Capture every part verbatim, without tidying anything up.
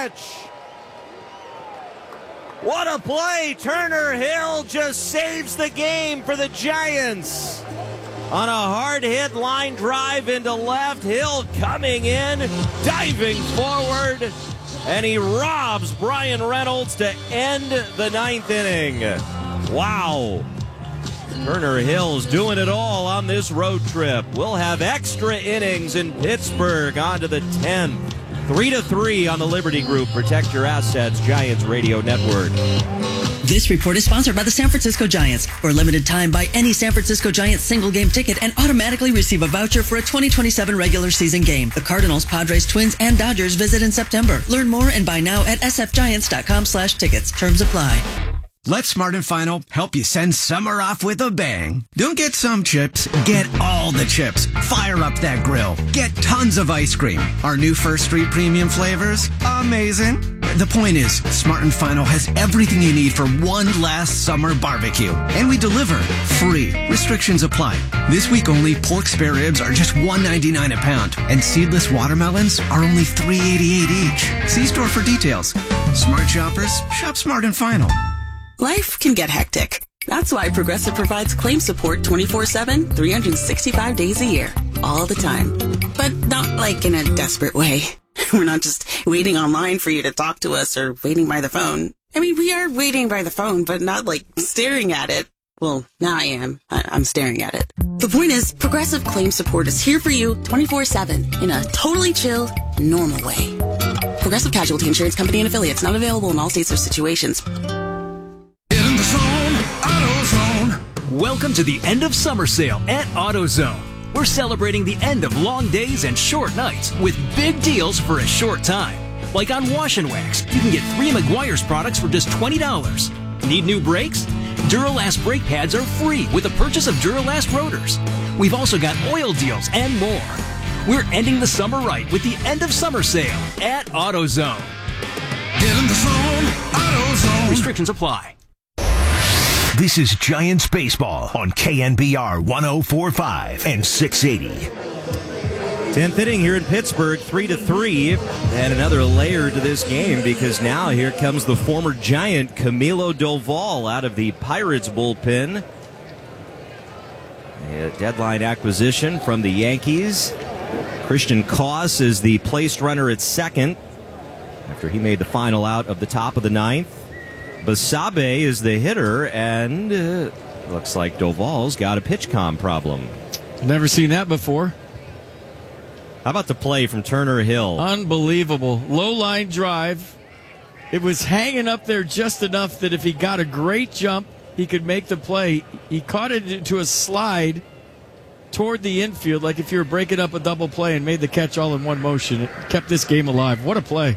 catch. What a play. Turner Hill just saves the game for the Giants. On a hard-hit line drive into left, Hill coming in, diving forward, and he robs Brian Reynolds to end the ninth inning. Wow. Turner Hill's doing it all on this road trip. We'll have extra innings in Pittsburgh on to the tenth. Three to three on the Liberty Group. Protect your assets, Giants Radio Network. This report is sponsored by the San Francisco Giants. For a limited time, buy any San Francisco Giants single game ticket and automatically receive a voucher for a twenty twenty-seven regular season game. The Cardinals, Padres, Twins, and Dodgers visit in September. Learn more and buy now at sfgiants.com slash tickets. Terms apply. Let Smart and Final help you send summer off with a bang. Don't get some chips, get all the chips. Fire up that grill. Get tons of ice cream. Our new First Street Premium flavors, amazing. The point is, Smart and Final has everything you need for one last summer barbecue. And we deliver free. Restrictions apply. This week only, pork spare ribs are just one ninety-nine a pound. And seedless watermelons are only three eighty-eight each. See store for details. Smart shoppers, shop Smart and Final. Life can get hectic. That's why Progressive provides claim support twenty-four seven, three hundred sixty-five days a year, all the time. But not like in a desperate way. We're not just waiting online for you to talk to us or waiting by the phone. I mean, we are waiting by the phone, but not like staring at it. Well, now I am. I- I'm staring at it. The point is, Progressive claim support is here for you twenty-four seven in a totally chill, normal way. Progressive Casualty Insurance Company and Affiliates, not available in all states or situations. Welcome to the end of summer sale at AutoZone. We're celebrating the end of long days and short nights with big deals for a short time. Like on Wash and Wax, you can get three Meguiar's products for just twenty dollars. Need new brakes? Duralast brake pads are free with the purchase of Duralast rotors. We've also got oil deals and more. We're ending the summer right with the end of summer sale at AutoZone. Get in the zone, AutoZone. Restrictions apply. This is Giants Baseball on K N B R one oh four point five and six eighty. tenth inning here in Pittsburgh, three to three, and another layer to this game because now here comes the former Giant Camilo Doval out of the Pirates bullpen. A deadline acquisition from the Yankees. Christian Koss is the placed runner at second after he made the final out of the top of the ninth. Basabe is the hitter, and uh, looks like Doval's got a pitch comm problem. Never seen that before. How about the play from Turner Hill? Unbelievable. Low line drive. It was hanging up there just enough that if he got a great jump, he could make the play. He caught it into a slide toward the infield, like if you were breaking up a double play, and made the catch all in one motion. It kept this game alive. What a play.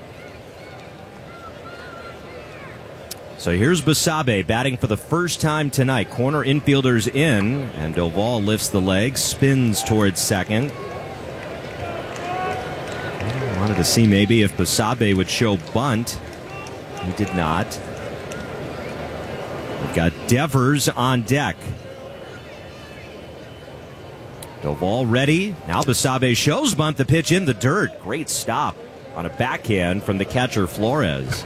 So here's Basabe batting for the first time tonight. Corner infielders in, and Doval lifts the leg, spins towards second. I wanted to see maybe if Basabe would show bunt. He did not. We've got Devers on deck. Doval ready. Now Basabe shows bunt, the pitch in the dirt. Great stop on a backhand from the catcher Flores.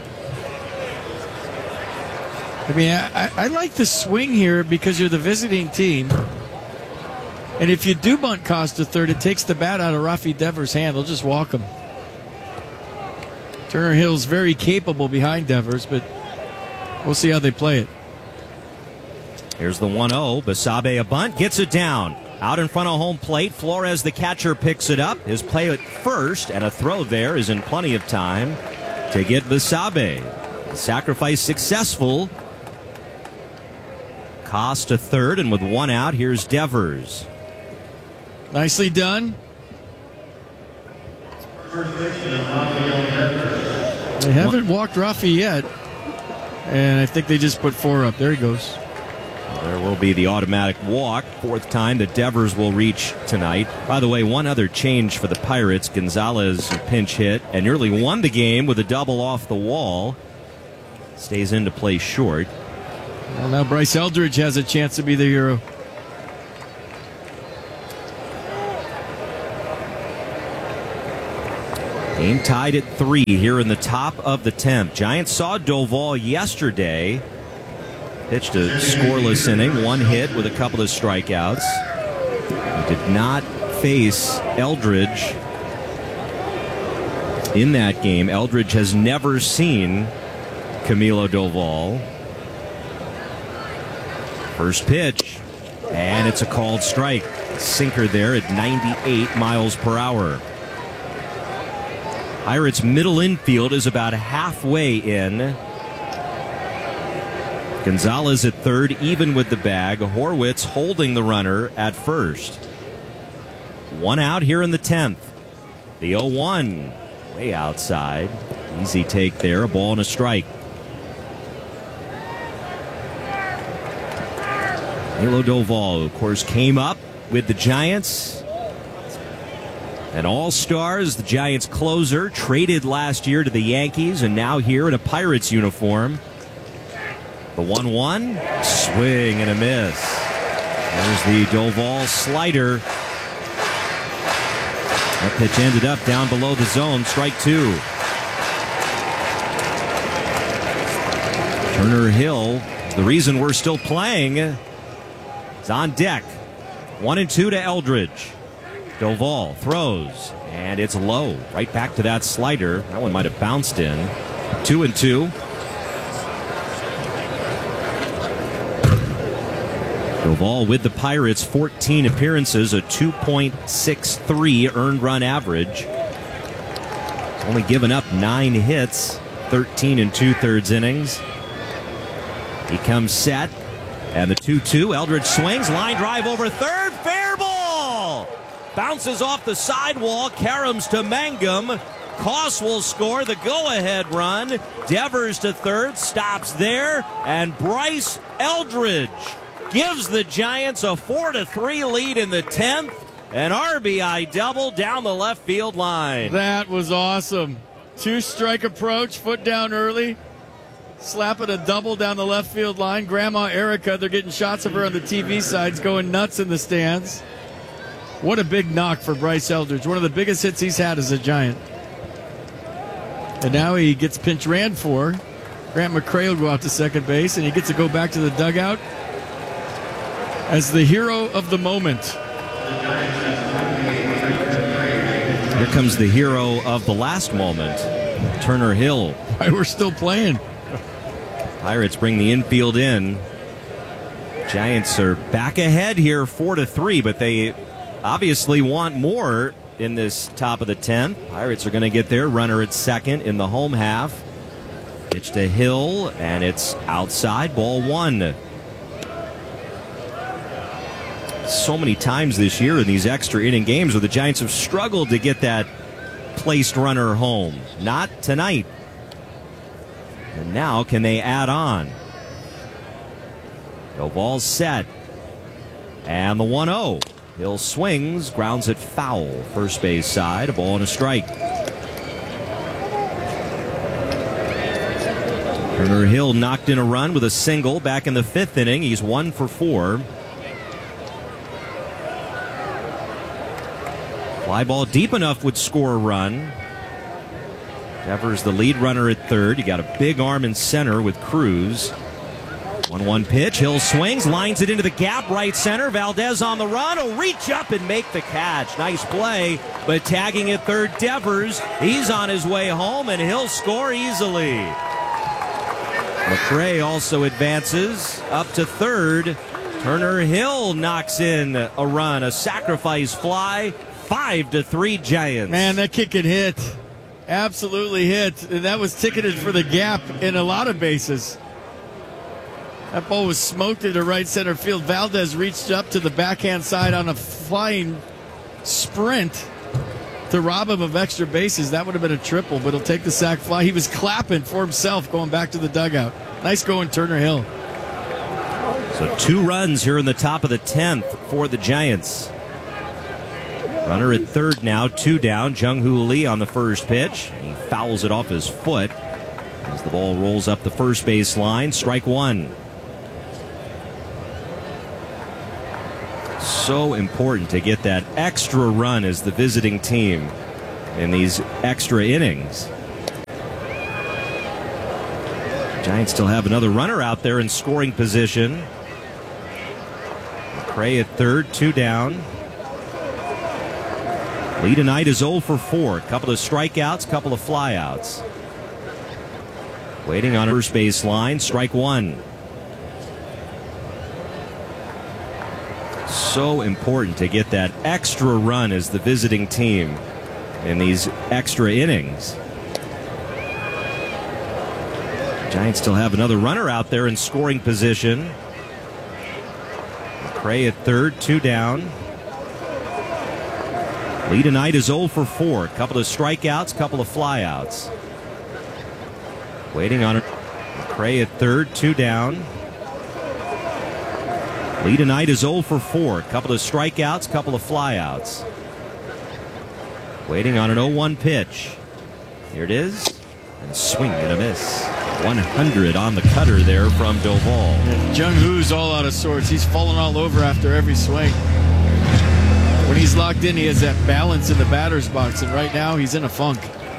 I mean, I, I like the swing here because you're the visiting team. And if you do bunt Costa third, it takes the bat out of Rafi Devers' hand. They'll just walk him. Turner Hill's very capable behind Devers, but we'll see how they play it. Here's the one oh. Basabe a bunt, gets it down. Out in front of home plate, Flores, the catcher, picks it up. His play at first, and a throw there is in plenty of time to get Basabe. The sacrifice successful. Koss to third, and with one out, here's Devers. Nicely done. They haven't walked Rafi yet, and I think they just put four up. There he goes. There will be the automatic walk. Fourth time that Devers will reach tonight. By the way, one other change for the Pirates. Gonzalez pinch hit and nearly won the game with a double off the wall. Stays in to play short. Well, now Bryce Eldridge has a chance to be the hero. Game tied at three here in the top of the tenth. Giants saw Doval yesterday. Pitched a scoreless inning, one hit with a couple of strikeouts. He did not face Eldridge in that game. Eldridge has never seen Camilo Doval. First pitch, and it's a called strike. Sinker there at ninety-eight miles per hour. Pirates' middle infield is about halfway in. Gonzalez at third, even with the bag. Horwitz holding the runner at first. One out here in the tenth. The oh one way outside. Easy take there, a ball and a strike. Camilo Doval, of course, came up with the Giants. An all-star as the Giants closer, traded last year to the Yankees, and now here in a Pirates uniform. The one one, swing and a miss. There's the Doval slider. That pitch ended up down below the zone, strike two. Turner Hill, the reason we're still playing, is on deck. One and two to Eldridge. Doval throws, and it's low. Right back to that slider. That one might have bounced in. Two and two. Doval with the Pirates, fourteen appearances, a two point six three earned run average. Only given up nine hits, thirteen and two-thirds innings. He comes set, and the two two. Eldridge swings, line drive over third, fair ball! Bounces off the sidewall, caroms to Mangum. Koss will score the go-ahead run. Devers to third, stops there, and Bryce Eldridge gives the Giants a four to three lead in the tenth. An R B I double down the left field line. That was awesome. Two-strike approach, foot down early. Slapping a double down the left field line. Grandma Erica, they're getting shots of her on the T V sides, going nuts in the stands. What a big knock for Bryce Eldridge. One of the biggest hits he's had as a Giant. And now he gets pinch ran for. Grant McCray will go out to second base, and he gets to go back to the dugout as the hero of the moment. Here comes the hero of the last moment, Turner Hill. Right, we're still playing. Pirates bring the infield in. Giants are back ahead here, four to three, but they obviously want more in this top of the tenth. Pirates are going to get their runner at second in the home half. Pitch to Hill, and it's outside, ball one. So many times this year in these extra inning games where the Giants have struggled to get that placed runner home. Not tonight. And now can they add on? Doval's set. And the one oh. Hill swings, grounds it foul. First base side, a ball and a strike. Turner Hill knocked in a run with a single back in the fifth inning. He's one for four. Fly ball deep enough would score a run. Devers the lead runner at third. You got a big arm in center with Cruz. one one pitch. Hill swings, lines it into the gap, right center. Valdez on the run. Will reach up and make the catch. Nice play, but tagging at third, Devers. He's on his way home, and he'll score easily. McCray also advances up to third. Turner Hill knocks in a run, a sacrifice fly. Five to three Giants. Man, that kick can hit. Absolutely hit. And that was ticketed for the gap in a lot of bases. That ball was smoked into right center field. Valdez reached up to the backhand side on a flying sprint to rob him of extra bases. That would have been a triple, but he'll take the sac fly. He was clapping for himself going back to the dugout. Nice going, Turner Hill. So two runs here in the top of the tenth for the Giants. Runner at third now, two down. Jung-Hoo Lee on the first pitch. He fouls it off his foot as the ball rolls up the first base line. Strike one. So important to get that extra run as the visiting team. in these extra innings. Giants still have another runner out there in scoring position. McRae at third, two down. Lee tonight is oh for four. A couple of strikeouts, couple of flyouts. Waiting on first base line, strike one. So important to get that extra run as the visiting team in these extra innings. Giants still have another runner out there in scoring position. McRae at third, two down. Lee tonight is oh for four. A couple of strikeouts, couple of flyouts. Waiting on it. McRae at third, two down. Lee tonight is oh for four. A couple of strikeouts, couple of flyouts. Waiting on an oh one pitch. Here it is. And swing and a miss. one hundred on the cutter there from Doval. Jung Hoo's all out of sorts. He's falling all over after every swing. When he's locked in, he has that balance in the batter's box, and right now he's in a funk.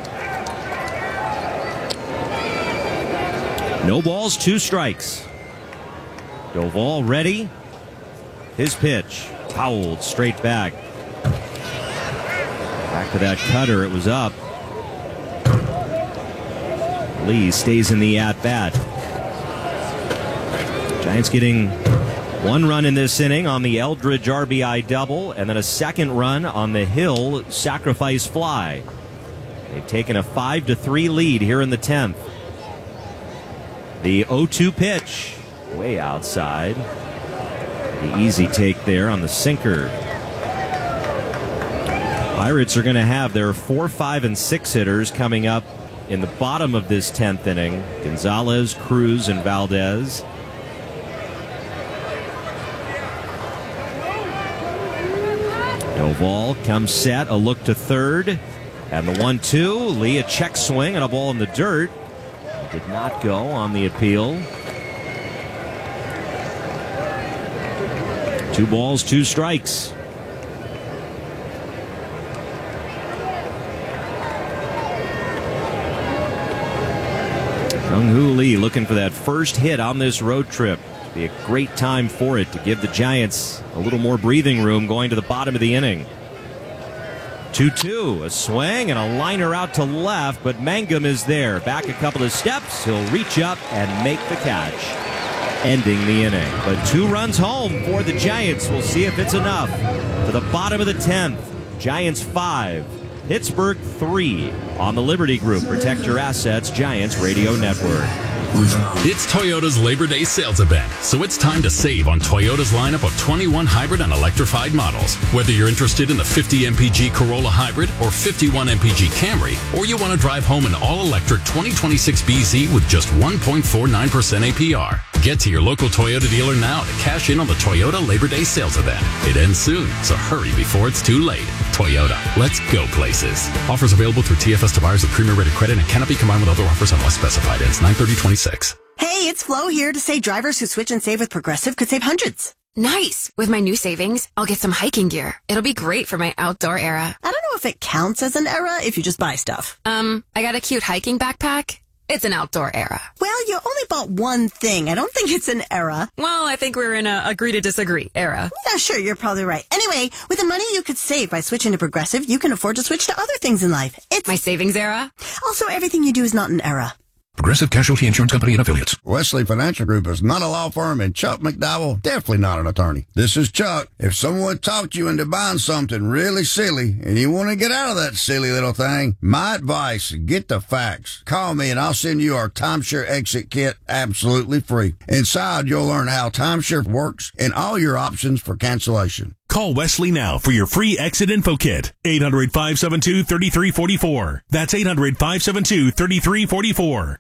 No balls, two strikes. Doval ready. His pitch. Fouled straight back. Back to that cutter. It was up. Lee stays in the at-bat. Giants getting one run in this inning on the Eldridge R B I double, and then a second run on the Hill sacrifice fly. They've taken a five to three lead here in the tenth. The oh two pitch, way outside. The easy take there on the sinker. Pirates are going to have their four, five, and six hitters coming up in the bottom of this tenth inning. Gonzalez, Cruz, and Valdez. Doval comes set, a look to third, and the one two. Lee, a check swing and a ball in the dirt. Did not go on the appeal. Two balls, two strikes. Jung-Hoo Lee looking for that first hit on this road trip. Be a great time for it to give the Giants a little more breathing room going to the bottom of the inning. two two, a swing and a liner out to left, but Mangum is there. Back a couple of steps, he'll reach up and make the catch, ending the inning. But two runs home for the Giants. We'll see if it's enough. To the bottom of the tenth, Giants five, Pittsburgh three on the Liberty Group Protect Your Assets Giants Radio Network. It's Toyota's Labor Day sales event, so it's time to save on Toyota's lineup of twenty-one hybrid and electrified models. Whether you're interested in the fifty M P G Corolla Hybrid or fifty-one M P G Camry, or you want to drive home an all-electric twenty twenty-six B Z with just one point four nine percent A P R. Get to your local Toyota dealer now to cash in on the Toyota Labor Day sales event. It ends soon, so hurry before it's too late. Toyota, let's go places. Offers available through T F S to buyers with premier rated credit and cannot be combined with other offers unless specified. Ends nine thirty twenty-six. Hey, it's Flo here to say drivers who switch and save with Progressive could save hundreds. Nice. With my new savings, I'll get some hiking gear. It'll be great for my outdoor era. I don't know if it counts as an era if you just buy stuff. Um, I got a cute hiking backpack. It's an outdoor era. Well, you only bought one thing. I don't think it's an era. Well, I think we're in a agree to disagree era. Yeah, sure, you're probably right. Anyway, with the money you could save by switching to Progressive, you can afford to switch to other things in life. It's my savings era. Also, everything you do is not an era. Progressive Casualty Insurance Company and Affiliates. Wesley Financial Group is not a law firm, and Chuck McDowell, definitely not an attorney. This is Chuck. If someone talked you into buying something really silly, and you want to get out of that silly little thing, my advice, get the facts. Call me and I'll send you our timeshare exit kit absolutely free. Inside, you'll learn how timeshare works and all your options for cancellation. Call Wesley now for your free exit info kit. eight hundred, five seven two, three three four four. That's eight hundred, five seven two, three three four four.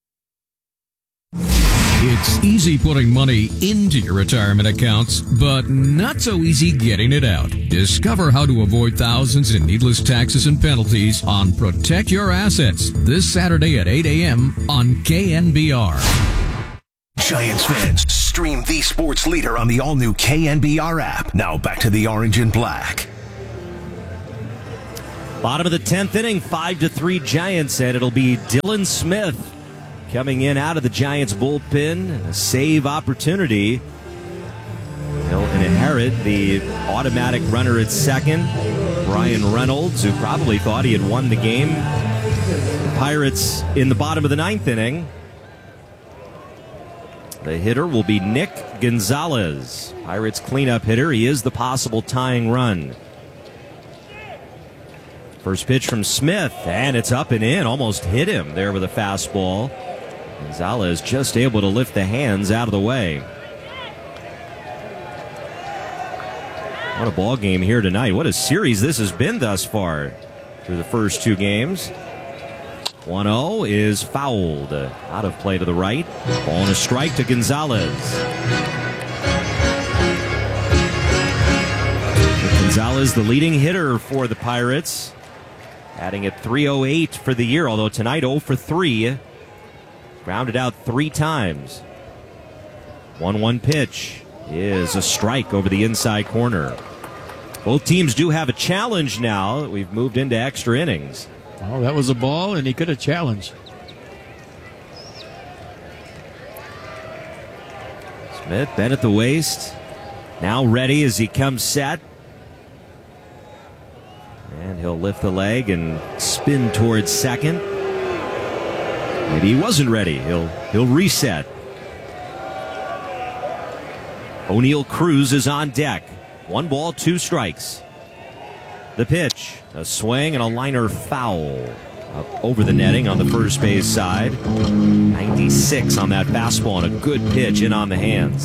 It's easy putting money into your retirement accounts, but not so easy getting it out. Discover how to avoid thousands in needless taxes and penalties on Protect Your Assets this Saturday at eight a.m. on K N B R. Giants fans, stream the sports leader on the all-new K N B R app. Now back to the orange and black. Bottom of the tenth inning, five to three Giants, and it'll be Dylan Smith coming in out of the Giants bullpen. A save opportunity. He'll inherit the automatic runner at second, Brian Reynolds, who probably thought he had won the game. The Pirates in the bottom of the ninth inning. The hitter will be Nick Gonzalez. Pirates cleanup hitter. He is the possible tying run. First pitch from Smith, and it's up and in. Almost hit him there with a fastball. Gonzalez just able to lift the hands out of the way. What a ball game here tonight. What a series this has been thus far through the first two games. one oh is fouled. Out of play to the right. Ball and a strike to Gonzalez. Gonzalez, the leading hitter for the Pirates. Adding at three oh eight for the year, although tonight oh for three. Grounded out three times. one one pitch is a strike over the inside corner. Both teams do have a challenge now that we've moved into extra innings. Oh, that was a ball, and he could have challenged. Smith bent at the waist. Now ready as he comes set. And he'll lift the leg and spin towards second. Maybe he wasn't ready. He'll he'll reset. O'Neill Cruz is on deck. One ball, two strikes. The pitch, a swing and a liner foul. Up over the netting on the first base side. ninety-six on that fastball and a good pitch in on the hands.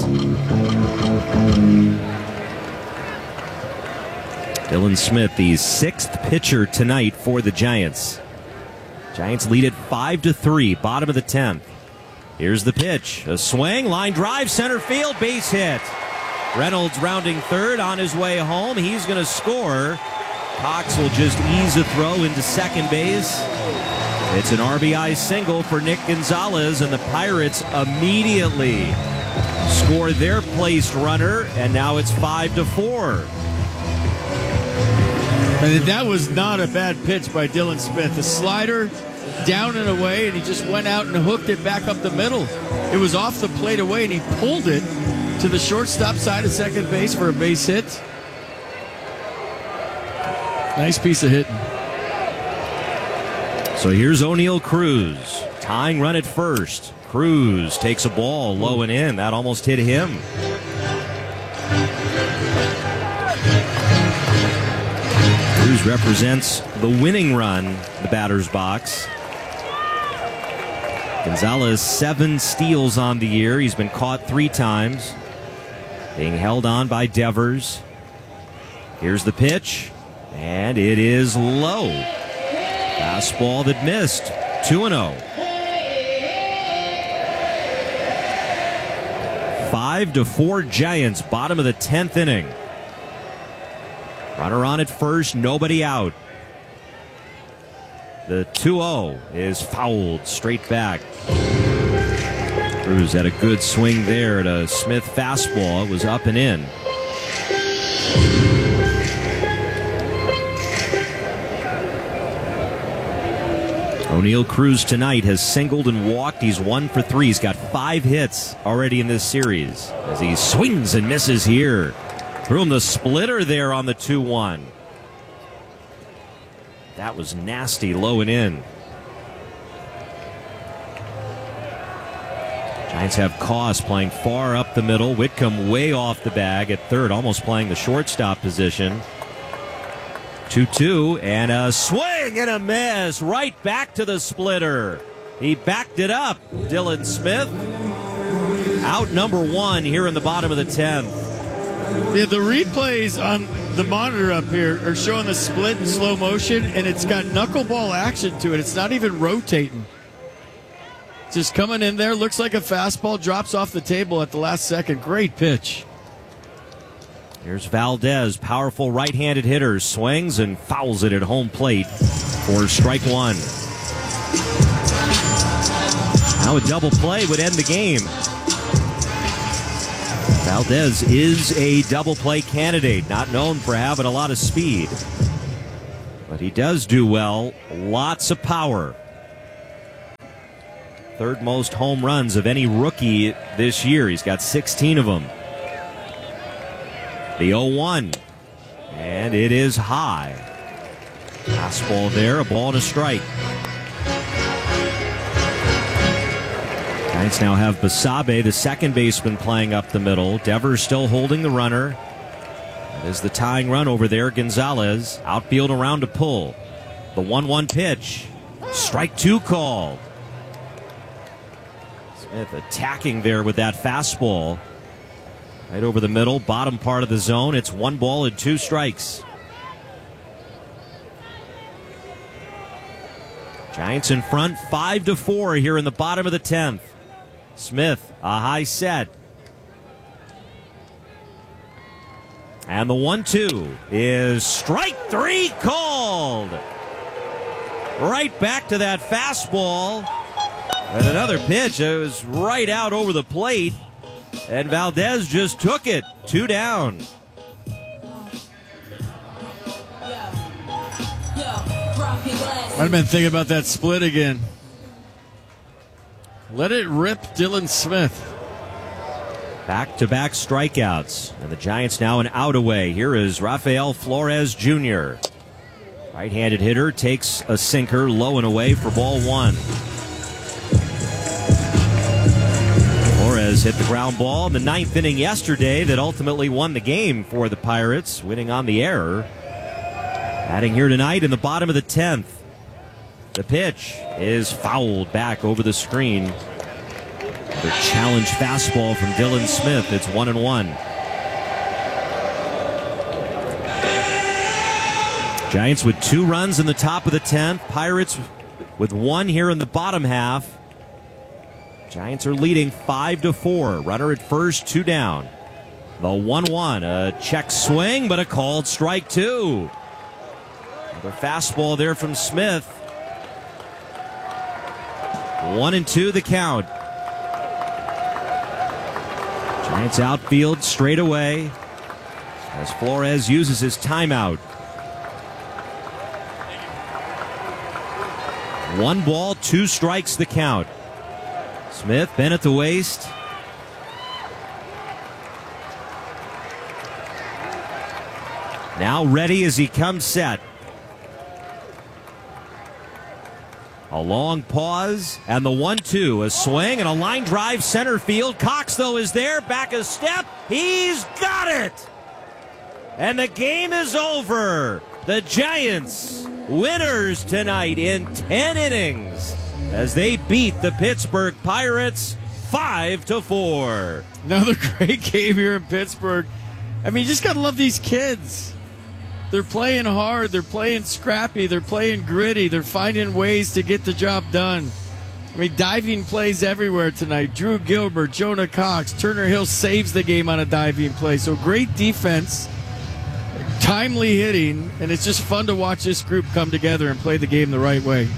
Dylan Smith, the sixth pitcher tonight for the Giants. Giants lead it five to three, bottom of the tenth. Here's the pitch. A swing, line drive, center field, base hit. Reynolds rounding third on his way home. He's going to score. Cox will just ease a throw into second base. It's an R B I single for Nick Gonzalez, and the Pirates immediately score their placed runner, and now it's five to four. And that was not a bad pitch by Dylan Smith. The slider down and away, and he just went out and hooked it back up the middle. It was off the plate away, and he pulled it to the shortstop side of second base for a base hit. Nice piece of hitting. So here's O'Neill Cruz. Tying run at first. Cruz takes a ball low and in. That almost hit him. Cruz represents the winning run in the batter's box. Gonzalez, seven steals on the year. He's been caught three times. Being held on by Devers. Here's the pitch. And it is low. Fastball that missed. two and oh. five to four Giants, bottom of the tenth inning. Runner on at first, nobody out. The two oh is fouled straight back. Cruz had a good swing there at a Smith fastball. It was up and in. O'Neill Cruz tonight has singled and walked. He's one for three. He's got five hits already in this series as he swings and misses here. Threw him the splitter there on the two one. That was nasty, low and in. Giants have Koss playing far up the middle. Whitcomb way off the bag at third, almost playing the shortstop position. two two, and a swing and a miss. Right back to the splitter. He backed it up, Dylan Smith. Out number one here in the bottom of the tenth. Yeah, the replays on the monitor up here are showing the split in slow motion, and it's got knuckleball action to it. It's not even rotating. Just coming in there, looks like a fastball, drops off the table at the last second. Great pitch. Here's Valdez, powerful right-handed hitter, swings and fouls it at home plate for strike one. Now a double play would end the game. Valdez is a double play candidate, not known for having a lot of speed. But he does do well. Lots of power. Third most home runs of any rookie this year. He's got sixteen of them. The oh one. And it is high. Fastball there, a ball and a strike. Giants now have Basabe, the second baseman, playing up the middle. Devers still holding the runner. That is the tying run over there. Gonzalez, outfield around to pull. The one one pitch. Strike two called. Smith attacking there with that fastball. Right over the middle, bottom part of the zone. It's one ball and two strikes. Giants in front, five to four here in the bottom of the tenth. Smith, a high set. And the one two is strike three called. Right back to that fastball. And another pitch. It was right out over the plate. And Valdez just took it. Two down. Might have been thinking about that split again. Let it rip, Dylan Smith. Back-to-back strikeouts. And the Giants now an out away. Here is Rafael Flores Junior Right-handed hitter takes a sinker low and away for ball one. Flores hit the ground ball in the ninth inning yesterday that ultimately won the game for the Pirates, winning on the error. Batting here tonight in the bottom of the tenth. The pitch is fouled back over the screen. The challenge fastball from Dylan Smith. It's one and one. Giants with two runs in the top of the tenth. Pirates with one here in the bottom half. Giants are leading five to four. Runner at first, two down. The one one. A check swing, but a called strike two. Another fastball there from Smith. One and two the count. Giants outfield straight away as Flores uses his timeout. One ball, two strikes the count. Smith bent at the waist. Now ready as he comes set. A long pause, and the one two. A swing and a line drive center field. Cox, though, is there. Back a step. He's got it! And the game is over. The Giants, winners tonight in ten innings as they beat the Pittsburgh Pirates five to four. Another great game here in Pittsburgh. I mean, you just got to love these kids. They're playing hard. They're playing scrappy. They're playing gritty. They're finding ways to get the job done. I mean, diving plays everywhere tonight. Drew Gilbert, Jonah Cox, Turner Hill saves the game on a diving play. So great defense, timely hitting, and it's just fun to watch this group come together and play the game the right way.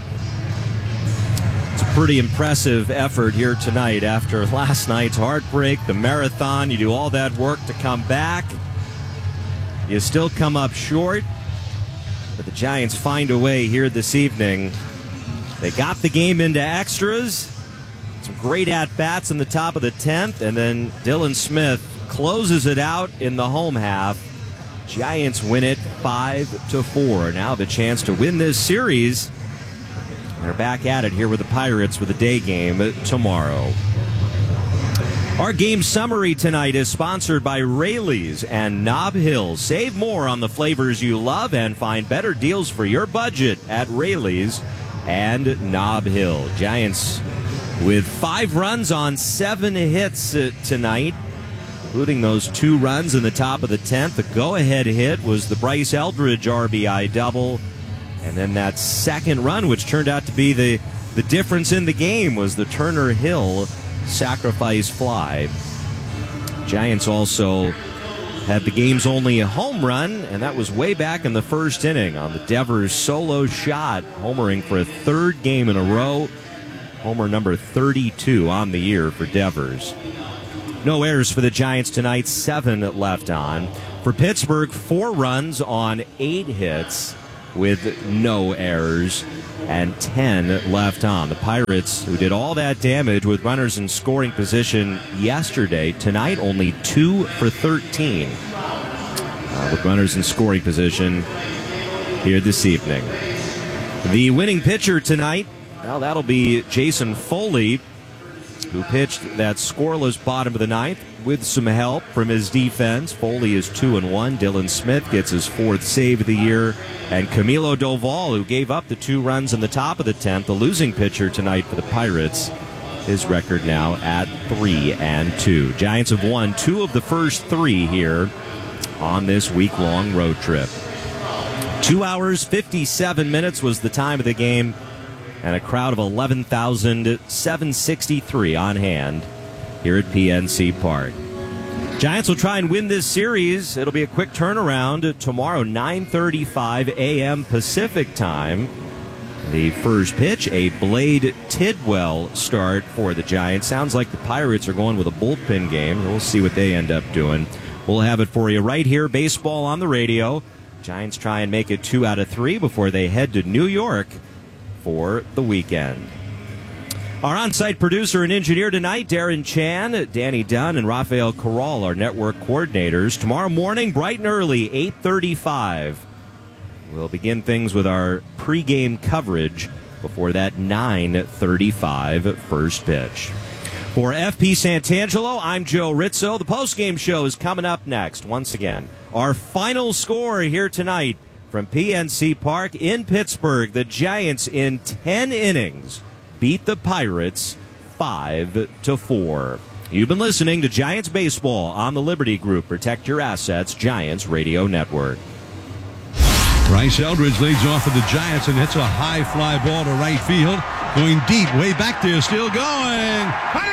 It's a pretty impressive effort here tonight after last night's heartbreak, the marathon. You do all that work to come back. You still come up short, but the Giants find a way here this evening. They got the game into extras. Some great at-bats in the top of the tenth, and then Dylan Smith closes it out in the home half. Giants win it five to four. Now the chance to win this series. They're back at it here with the Pirates with a day game tomorrow. Our game summary tonight is sponsored by Rayleigh's and Nob Hill. Save more on the flavors you love and find better deals for your budget at Rayleigh's and Nob Hill. Giants with five runs on seven hits uh, tonight, including those two runs in the top of the tenth. The go-ahead hit was the Bryce Eldridge R B I double. And then that second run, which turned out to be the, the difference in the game, was the Turner Hill sacrifice fly. Giants also had the game's only home run, and that was way back in the first inning on the Devers solo shot, homering for a third game in a row. Homer number thirty-two on the year for Devers. No errors for the Giants tonight, seven left on. For Pittsburgh, four runs on eight hits. with no errors and ten left on. The Pirates, who did all that damage with runners in scoring position yesterday, tonight only two for thirteen uh, with runners in scoring position here this evening. The winning pitcher tonight, well, that'll be Jason Foley, who pitched that scoreless bottom of the ninth with some help from his defense. Foley is two and one. Dylan Smith gets his fourth save of the year, and Camilo Doval, who gave up the two runs in the top of the tenth, the losing pitcher tonight for the Pirates. His record now at three and two. Giants have won two of the first three here on this week-long road trip. Two hours, fifty-seven minutes was the time of the game, and a crowd of eleven thousand seven hundred sixty-three on hand here at P N C Park. Giants will try and win this series. It'll be a quick turnaround tomorrow, nine thirty-five a.m. Pacific time. The first pitch, a Blade Tidwell start for the Giants. Sounds like the Pirates are going with a bullpen game. We'll see what they end up doing. We'll have it for you right here, baseball on the radio. Giants try and make it two out of three before they head to New York for the weekend. Our on-site producer and engineer tonight, Darren Chan, Danny Dunn, and Rafael Corral, our network coordinators. Tomorrow morning, bright and early, eight thirty-five. We'll begin things with our pregame coverage before that nine thirty-five first pitch. For F P Santangelo, I'm Joe Rizzo. The postgame show is coming up next. Once again, our final score here tonight from P N C Park in Pittsburgh. The Giants in ten innings beat the Pirates five to four. You've been listening to Giants Baseball on the Liberty Group. Protect your assets, Giants Radio Network. Bryce Eldridge leads off for the Giants and hits a high fly ball to right field. Going deep, way back there, still going.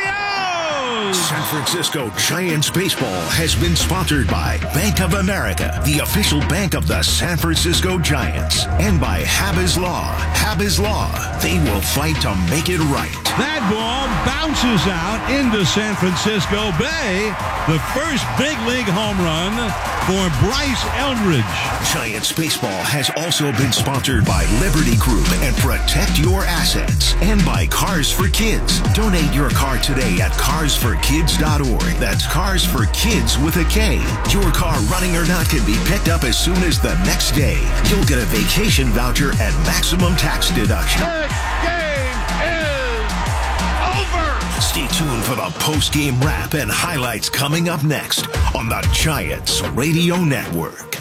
San Francisco Giants baseball has been sponsored by Bank of America, the official bank of the San Francisco Giants, and by Habas Law. Habas Law, they will fight to make it right. That ball bounces out into San Francisco Bay. The first big league home run for Bryce Eldridge. Giants baseball has also been sponsored by Liberty Group and Protect Your Assets, and by Cars for Kids. Donate your car today at cars for kids dot org. That's Cars for Kids with a K. Your car, running or not, can be picked up as soon as the next day. You'll get a vacation voucher and maximum tax deduction. This game is over. Stay tuned for the post-game wrap and highlights coming up next on the Giants Radio Network.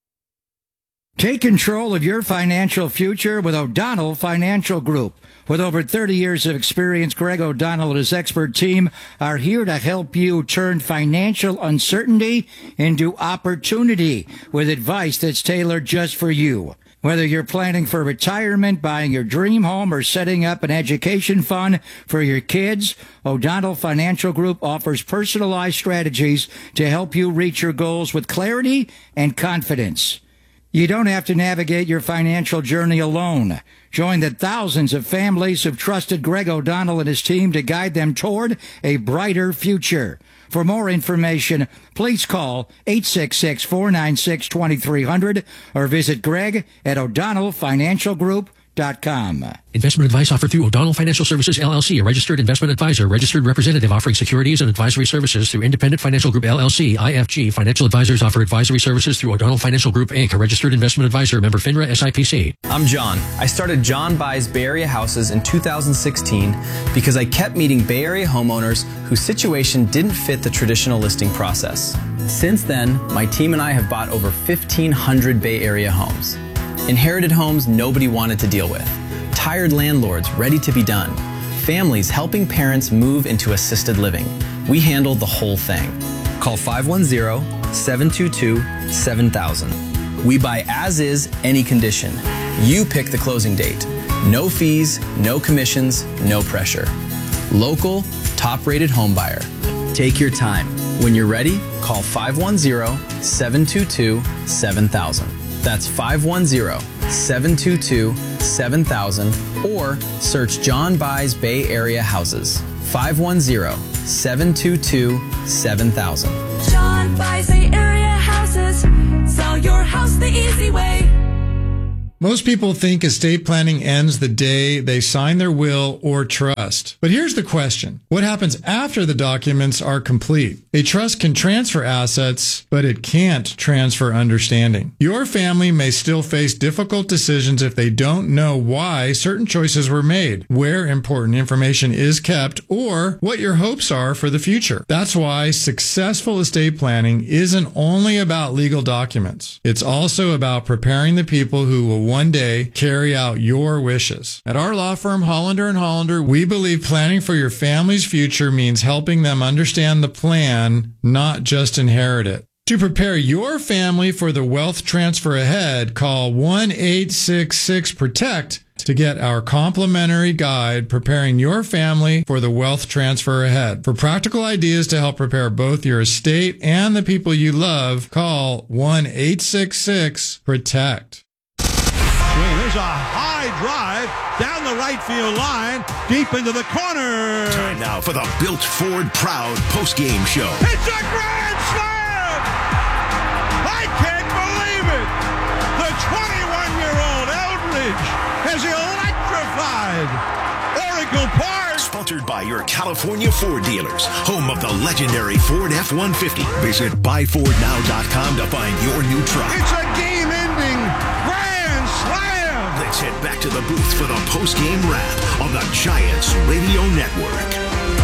Take control of your financial future with O'Donnell Financial Group. With over thirty years of experience, Greg O'Donnell and his expert team are here to help you turn financial uncertainty into opportunity with advice that's tailored just for you. Whether you're planning for retirement, buying your dream home, or setting up an education fund for your kids, O'Donnell Financial Group offers personalized strategies to help you reach your goals with clarity and confidence. You don't have to navigate your financial journey alone. Join the thousands of families who've trusted Greg O'Donnell and his team to guide them toward a brighter future. For more information, please call eight six six, four nine six, two three zero zero or visit Greg at O'Donnell Financial Group dot com. Investment advice offered through O'Donnell Financial Services, L L C, a registered investment advisor, registered representative offering securities and advisory services through Independent Financial Group, L L C, I F G. Financial advisors offer advisory services through O'Donnell Financial Group, Incorporated, a registered investment advisor, member FINRA, S I P C. I'm John. I started John Buys Bay Area Houses in two thousand sixteen because I kept meeting Bay Area homeowners whose situation didn't fit the traditional listing process. Since then, my team and I have bought over fifteen hundred Bay Area homes. Inherited homes nobody wanted to deal with. Tired landlords ready to be done. Families helping parents move into assisted living. We handle the whole thing. Call five one zero, seven two two, seven thousand. We buy as is, any condition. You pick the closing date. No fees, no commissions, no pressure. Local, top-rated home buyer. Take your time. When you're ready, call five one zero, seven two two, seven thousand. That's five one zero, seven two two, seven thousand or search John Buys Bay Area Houses. five one zero, seven two two, seven thousand. John Buys Bay Area Houses. Sell your house the easy way. Most people think estate planning ends the day they sign their will or trust. But here's the question. What happens after the documents are complete? A trust can transfer assets, but it can't transfer understanding. Your family may still face difficult decisions if they don't know why certain choices were made, where important information is kept, or what your hopes are for the future. That's why successful estate planning isn't only about legal documents. It's also about preparing the people who will one day carry out your wishes. At our law firm, Hollander and Hollander, we believe planning for your family's future means helping them understand the plan, not just inherit it. To prepare your family for the wealth transfer ahead, call one eight six six PROTECT to get our complimentary guide, Preparing Your Family for the Wealth Transfer Ahead. For practical ideas to help prepare both your estate and the people you love, call one eight six six PROTECT. There's a high drive down the right field line, deep into the corner. Time now for the Built Ford Proud postgame show. It's a grand slam! I can't believe it! The twenty-one-year-old Eldridge has electrified Oracle Park. Sponsored by your California Ford dealers, home of the legendary Ford F one fifty. Visit buy ford now dot com to find your new truck. It's a game-ending grand slam! Let's head back to the booth for the post-game wrap on the Giants Radio Network.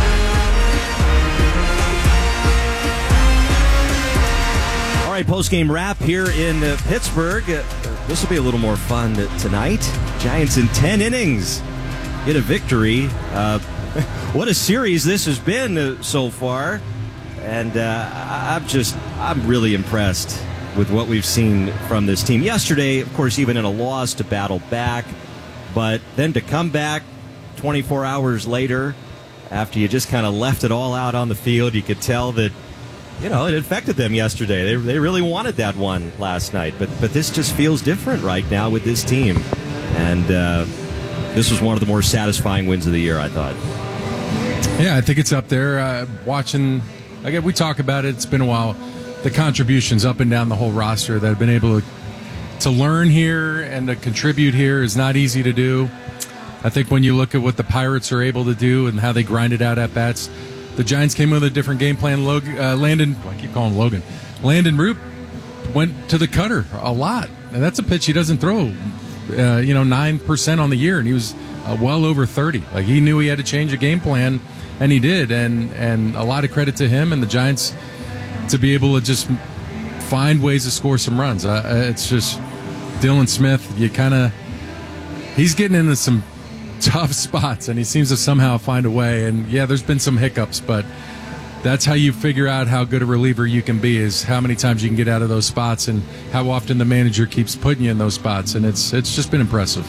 All right, post-game wrap here in uh, Pittsburgh. Uh, this will be a little more fun tonight. Giants in ten innings get a victory. Uh, what a series this has been uh, so far. And uh, I'm just, I'm really impressed with what we've seen from this team. Yesterday, of course, even in a loss, to battle back. But then to come back twenty-four hours later, after you just kind of left it all out on the field, you could tell that, you know, it affected them yesterday. They they really wanted that one last night. But but this just feels different right now with this team. And uh, this was one of the more satisfying wins of the year, I thought. Yeah, I think it's up there. Uh, watching, again, we talk about it. It's been a while. The contributions up and down the whole roster that have been able to, to learn here and to contribute here is not easy to do. I think when you look at what the Pirates are able to do and how they grinded out at bats, the Giants came with a different game plan. Logan, uh, Landon, I keep calling him Logan. Landon Root went to the cutter a lot, and that's a pitch he doesn't throw. Uh, you know, nine percent on the year, and he was uh, well over thirty. Like, he knew he had to change a game plan, and he did. And and a lot of credit to him and the Giants to be able to just find ways to score some runs. Uh, it's just Dylan Smith. You kind of he's getting into some tough spots, and he seems to somehow find a way. And yeah, there's been some hiccups, but that's how you figure out how good a reliever you can be, is how many times you can get out of those spots and how often the manager keeps putting you in those spots. And it's it's just been impressive.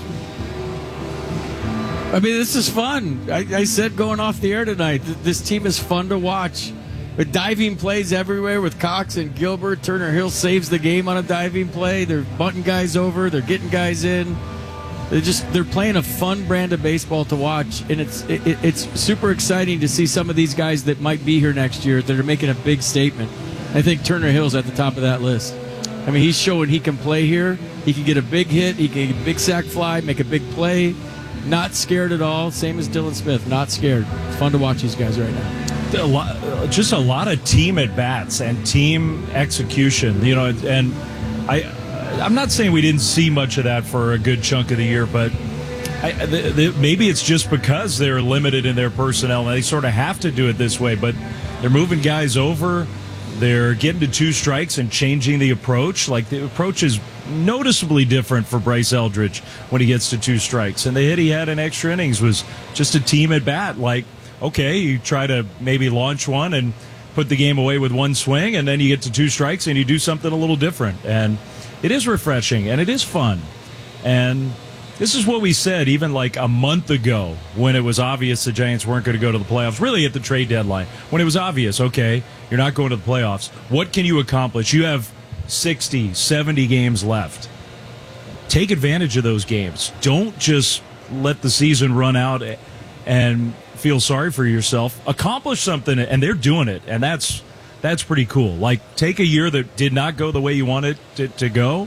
I mean, this is fun. I, I said going off the air tonight, th- this team is fun to watch. With diving plays everywhere with Cox and Gilbert. Turner Hill saves the game on a diving play. They're butting guys over. They're getting guys in. They're just they're playing a fun brand of baseball to watch, and it's it, it's super exciting to see some of these guys that might be here next year that are making a big statement. I think Turner Hill's at the top of that list. I mean, he's showing he can play here. He can get a big hit. He can get a big sac fly, make a big play. Not scared at all. Same as Dylan Smith. Not scared. It's fun to watch these guys right now. A lot, just a lot of team at bats and team execution. You know, and I. I'm not saying we didn't see much of that for a good chunk of the year, but I, the, the, maybe it's just because they're limited in their personnel and they sort of have to do it this way. But they're moving guys over, they're getting to two strikes and changing the approach. Like, the approach is noticeably different for Bryce Eldridge when he gets to two strikes. And the hit he had in extra innings was just a team at bat. Like, okay, you try to maybe launch one and put the game away with one swing, and then you get to two strikes and you do something a little different. And it is refreshing, and it is fun. And this is what we said even like a month ago when it was obvious the Giants weren't going to go to the playoffs, really at the trade deadline. When it was obvious, okay, you're not going to the playoffs. What can you accomplish? You have sixty, seventy games left. Take advantage of those games. Don't just let the season run out and feel sorry for yourself. Accomplish something, and they're doing it, and that's... That's pretty cool. Like, take a year that did not go the way you wanted it to, to go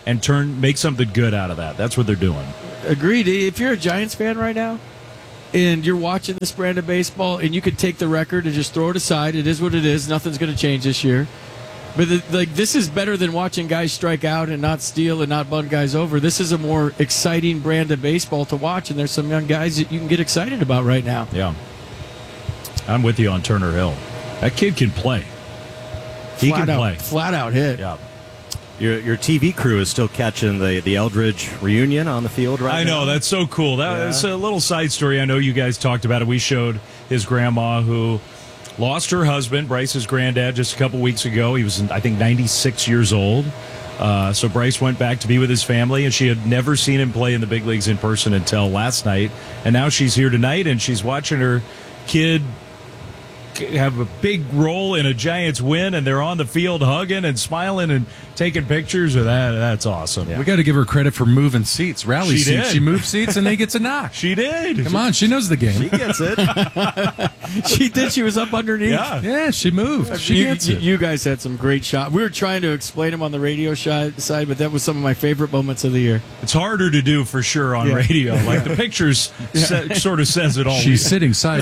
and turn make something good out of that. That's what they're doing. Agreed. If you're a Giants fan right now and you're watching this brand of baseball and you could take the record and just throw it aside, it is what it is. Nothing's going to change this year. But the, like this is better than watching guys strike out and not steal and not bun guys over. This is a more exciting brand of baseball to watch, and there's some young guys that you can get excited about right now. Yeah. I'm with you on Turner Hill. That kid can play. He flat can out, play. Flat out hit. Yeah. Your your T V crew is still catching the, the Eldridge reunion on the field right I now. know, that's so cool. That Yeah. was a little side story. I know you guys talked about it. We showed his grandma who lost her husband, Bryce's granddad, just a couple weeks ago. He was, I think, ninety-six years old. Uh, so Bryce went back to be with his family, and she had never seen him play in the big leagues in person until last night. And now she's here tonight, and she's watching her kid have a big role in a Giants win, and they're on the field hugging and smiling and taking pictures of that. That's awesome. We got to give her credit for moving seats, rally She seats. did. She moved seats, and they gets a knock. She did. Come on, she knows the game. She gets it. She did. She was up underneath. Yeah. Yeah, she moved. She you, gets you, it. you guys had some great shots. We were trying to explain them on the radio side, but that was some of my favorite moments of the year. It's harder to do for sure on Yeah. radio. Like the pictures sa- sort of says it all. She's sitting side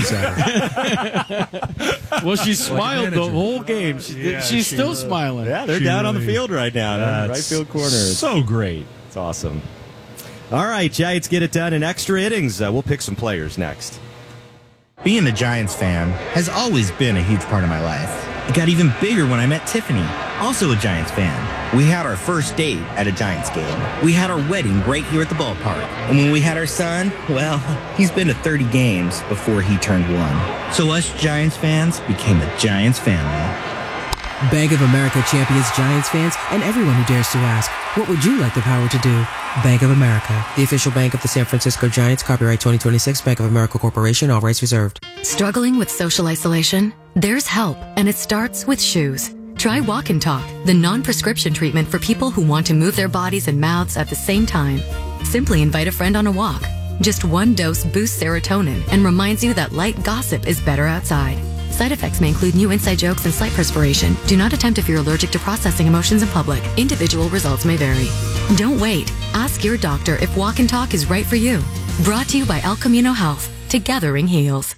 side. Well, she smiled the manager. whole game. She, Yeah, she's she still was. smiling. Yeah, they're She down on the really- field right now. That's right field corner. So great. It's awesome. All right, Giants get it done in extra innings. Uh, we'll pick some players next. Being a Giants fan has always been a huge part of my life. It got even bigger when I met Tiffany, also a Giants fan. We had our first date at a Giants game. We had our wedding right here at the ballpark. And when we had our son, well, he's been to thirty games before he turned one. So us Giants fans became a Giants family. Bank of America champions Giants fans and everyone who dares to ask, what would you like the power to do? Bank of America, the official bank of the San Francisco Giants, copyright twenty twenty-six, Bank of America Corporation, all rights reserved. Struggling with social isolation? There's help, and it starts with shoes. Try Walk and Talk, the non-prescription treatment for people who want to move their bodies and mouths at the same time. Simply invite a friend on a walk. Just one dose boosts serotonin and reminds you that light gossip is better outside. Side effects may include new inside jokes and slight perspiration. Do not attempt if you're allergic to processing emotions in public. Individual results may vary. Don't wait. Ask your doctor if Walk and Talk is right for you. Brought to you by El Camino Health. Togethering heals.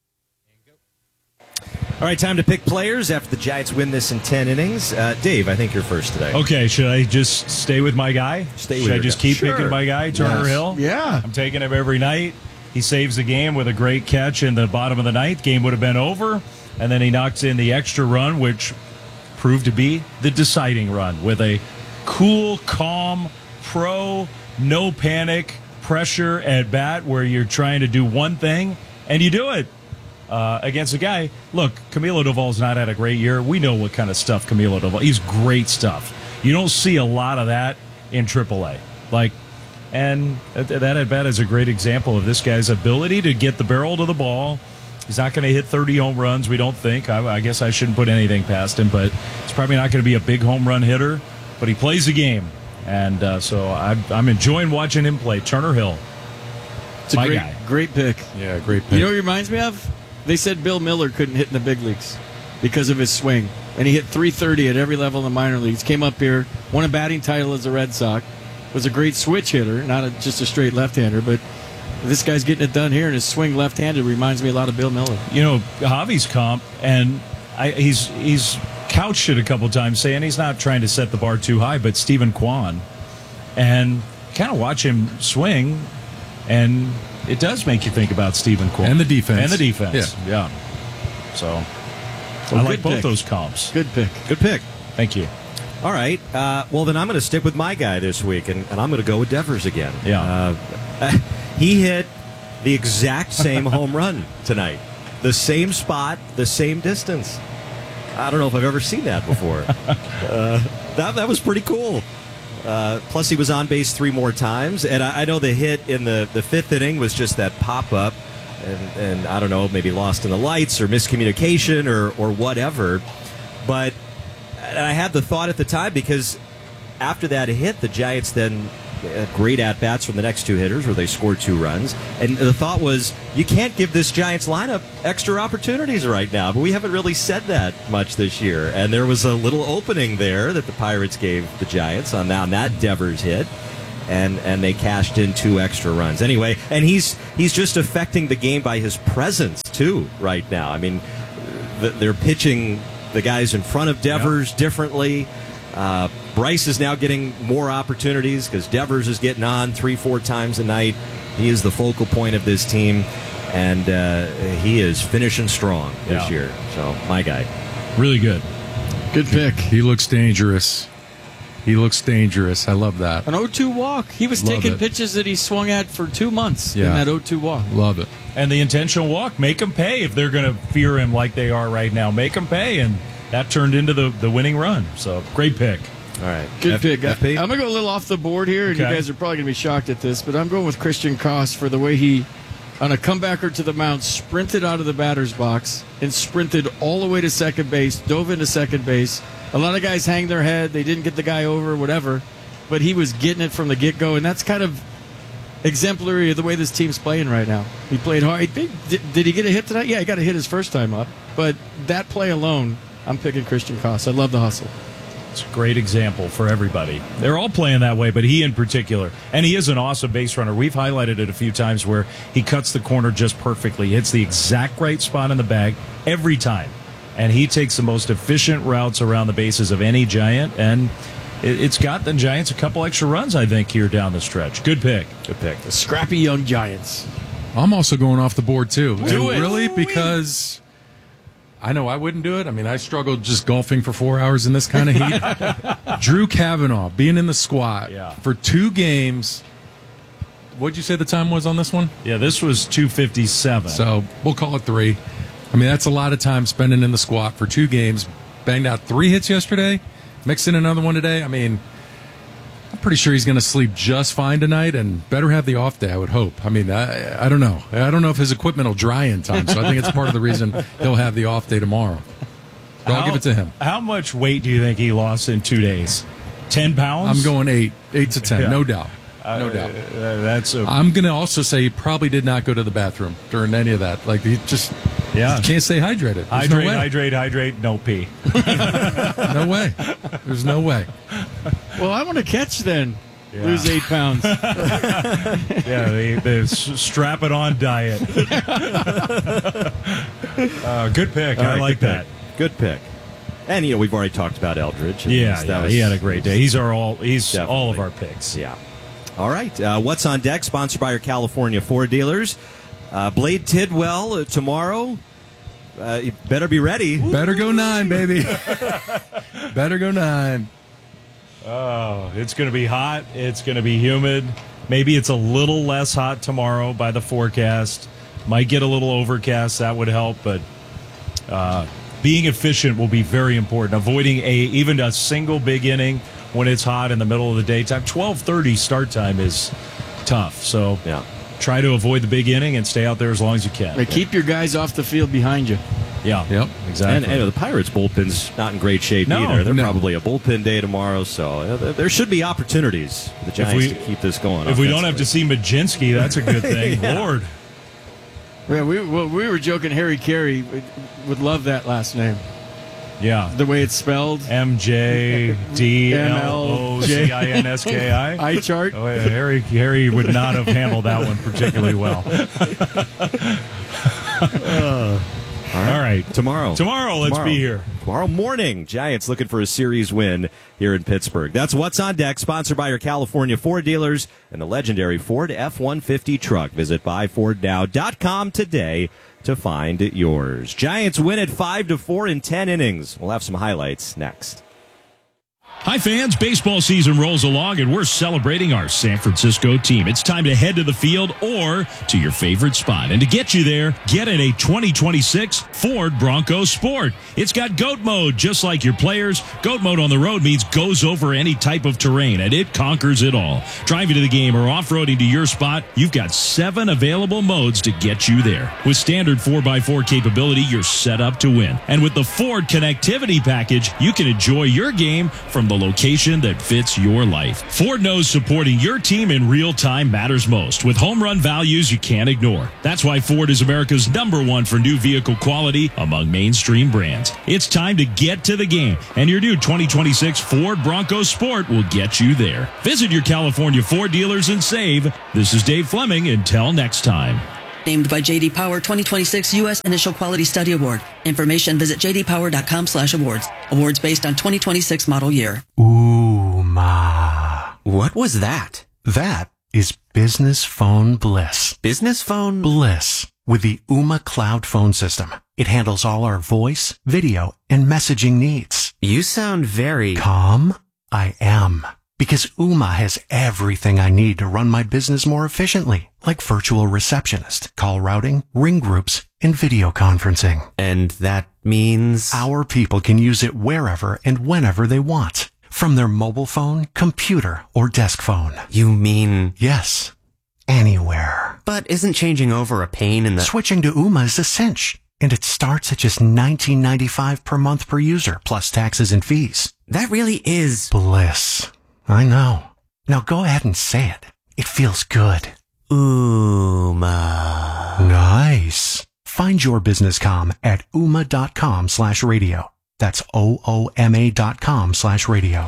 All right, time to pick players after the Giants win this in ten innings. Uh, Dave, I think you're first today. Okay, should I just stay with my guy? Stay should with I your just guy. keep Sure. picking my guy, Turner Yes. Hill? Yeah. I'm taking him every night. He saves the game with a great catch in the bottom of the ninth. Game would have been over. And then he knocks in the extra run, which proved to be the deciding run with a cool, calm, pro, no panic, pressure at bat where you're trying to do one thing, and you do it. Uh, against a guy, look, Camilo Doval's not had a great year. We know what kind of stuff Camilo Doval. He's great stuff. You don't see a lot of that in triple A. Like, and that at bat is a great example of this guy's ability to get the barrel to the ball. He's not going to hit thirty home runs, we don't think. I, I guess I shouldn't put anything past him, but he's probably not going to be a big home run hitter. But he plays the game, and uh, so I'm, I'm enjoying watching him play. Turner Hill, It's a my great, guy. great pick. Yeah, great pick. You know what it reminds me of? They said Bill Miller couldn't hit in the big leagues because of his swing. And he hit three thirty at every level in the minor leagues. Came up here, won a batting title as a Red Sox. Was a great switch hitter, not a, just a straight left-hander. But this guy's getting it done here, and his swing left-handed reminds me a lot of Bill Miller. You know, Javi's comp, and I, he's he's couched it a couple times, saying he's not trying to set the bar too high, but Stephen Kwan. And kind of watch him swing, and it does make you think about Stephen Kwan. And the defense. And the defense, Yeah. yeah. So, Well, I like good both pick. those comps. Good pick. Good pick. Thank you. All right. Uh, well, then I'm going to stick with my guy this week, and, and I'm going to go with Devers again. Yeah. Uh, he hit the exact same home run tonight. The same spot, the same distance. I don't know if I've ever seen that before. uh, that, that was pretty cool. Uh, plus, he was on base three more times. And I, I know the hit in the, the fifth inning was just that pop-up. And, and I don't know, maybe lost in the lights or miscommunication or, or whatever. But and I had the thought at the time because after that hit, the Giants then great at-bats from the next two hitters where they scored two runs. And the thought was, you can't give this Giants lineup extra opportunities right now. But we haven't really said that much this year. And there was a little opening there that the Pirates gave the Giants on that, on that Devers hit. And and they cashed in two extra runs. Anyway, and he's he's just affecting the game by his presence, too, right now. I mean, they're pitching the guys in front of Devers yep. differently. Uh, Bryce is now getting more opportunities because Devers is getting on three, four times a night. He is the focal point of this team, and uh, he is finishing strong this yeah. year. So, my guy. Really good. Good pick. He looks dangerous. He looks dangerous. I love that. An oh two walk. He was love taking it. pitches that he swung at for two months yeah. in that oh two walk. Love it. And the intentional walk, make them pay if they're going to fear him like they are right now. Make them pay, and that turned into the, the winning run. So, great pick. All right. Good F- pick. F P? I'm going to go a little off the board here, and okay. you guys are probably going to be shocked at this, but I'm going with Christian Koss for the way he, on a comebacker to the mound, sprinted out of the batter's box and sprinted all the way to second base, dove into second base. A lot of guys hang their head. They didn't get the guy over, whatever. But he was getting it from the get-go, and that's kind of exemplary of the way this team's playing right now. He played hard. Did, did he get a hit tonight? Yeah, he got a hit his first time up. But that play alone, I'm picking Christian Koss. I love the hustle. It's a great example for everybody. They're all playing that way, but he in particular. And he is an awesome base runner. We've highlighted it a few times where he cuts the corner just perfectly. He hits the exact right spot in the bag every time. And he takes the most efficient routes around the bases of any Giant, and it, it's got the Giants a couple extra runs, I think, here down the stretch. Good pick. Good pick. The scrappy young Giants. I'm also going off the board, too. Do and it. Really, because I know I wouldn't do it. I mean, I struggled just golfing for four hours in this kind of heat. Drew Kavanaugh being in the squat yeah. for two games. What'd you say the time was on this one? Yeah, this was two fifty-seven. So we'll call it three. I mean, that's a lot of time spending in the squat for two games. Banged out three hits yesterday, mixed in another one today. I mean, I'm pretty sure he's going to sleep just fine tonight and better have the off day, I would hope. I mean, I, I don't know. I don't know if his equipment will dry in time, so I think it's part of the reason he'll have the off day tomorrow. But I'll give it to him. How much weight do you think he lost in two days? Ten pounds? I'm going eight. Eight to ten, yeah. no doubt. No uh, doubt. Uh, that's. A, I'm going to also say he probably did not go to the bathroom during any of that. Like, he just yeah. he can't stay hydrated. There's hydrate, no way. hydrate, hydrate, no pee. No way. There's no way. Well, I want to catch then. Yeah. Lose eight pounds. Yeah, the, the strap it on diet. uh, good pick. All I right, like good that. Pick. Good pick. And you know, we've already talked about Eldridge. Yeah, yeah was, he had a great day. He's our all. He's definitely. all of our picks. Yeah. All right. Uh, What's on Deck? Sponsored by our California Ford dealers. Uh, Blade Tidwell uh, tomorrow. Uh, you better be ready. Better go nine, baby. Better go nine. Oh, it's going to be hot. It's going to be humid. Maybe it's a little less hot tomorrow by the forecast. Might get a little overcast. That would help, but uh, being efficient will be very important. Avoiding a even a single big inning when it's hot in the middle of the daytime. twelve thirty start time is tough. So yeah. try to avoid the big inning and stay out there as long as you can. Right, keep your guys off the field behind you. Yeah. Yep. Exactly. And, and the Pirates' bullpen's not in great shape no, either. They're no. probably a bullpen day tomorrow, so uh, there should be opportunities for the Giants we, to keep this going. If we don't have to see Majinski, that's a good thing. Yeah. Lord. Yeah, we well, we were joking. Harry Carey would, would love that last name. Yeah. The way it's spelled. M J D L O C I N S K I. Eye chart. Oh, yeah, Harry, Harry would not have handled that one particularly well. uh, all, right. all right. Tomorrow. Tomorrow, let's Tomorrow. be here. Tomorrow morning, Giants looking for a series win here in Pittsburgh. That's What's on Deck, sponsored by your California Ford dealers and the legendary Ford F one fifty truck. Visit buy ford now dot com today to find yours. Giants win at five to four in ten innings. We'll have some highlights next. Hi, fans. Baseball season rolls along, and we're celebrating our San Francisco team. It's time to head to the field or to your favorite spot. And to get you there, get in a twenty twenty-six Ford Bronco Sport. It's got GOAT mode, just like your players. GOAT mode on the road means goes over any type of terrain, and it conquers it all. Driving to the game or off-roading to your spot, you've got seven available modes to get you there. With standard four by four capability, you're set up to win. And with the Ford Connectivity Package, you can enjoy your game from from a location that fits your life. Ford knows supporting your team in real time matters most, with home run values you can't ignore. That's why Ford is America's number one for new vehicle quality among mainstream brands. It's time to get to the game, and your new twenty twenty-six Ford Bronco Sport will get you there. Visit your California Ford dealers and save. This is Dave Fleming. Until next time. Named by J D Power twenty twenty-six U S Initial Quality Study Award. Information visit j d power dot com slash awards. Awards based on twenty twenty-six model year. Ooh, ma. What was that? That is business phone bliss. Business phone bliss with the Ooma Cloud Phone System. It handles all our voice, video, and messaging needs. You sound very calm. I am. Because Ooma has everything I need to run my business more efficiently, like virtual receptionist, call routing, ring groups, and video conferencing. And that means? Our people can use it wherever and whenever they want, from their mobile phone, computer, or desk phone. You mean? Yes, anywhere. But isn't changing over a pain in the... Switching to Ooma is a cinch, and it starts at just nineteen ninety-five per month per user, plus taxes and fees. That really is... bliss. I know. Now go ahead and say it. It feels good. Ooma. Nice. Find your business comm at ooma.com slash radio. That's O-O-M-A dot com slash radio.